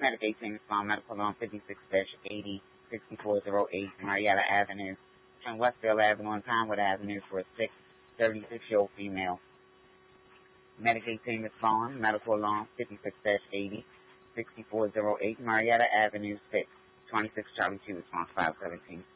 Medicaid team respond medical loan 56-80-6408 Marietta Avenue between Westfield Avenue and Pinewood Avenue for a 36-year-old female. Medicaid team respond medical loan 56-80-6408 Marietta Avenue 6, 26 Charlie 2, response 517.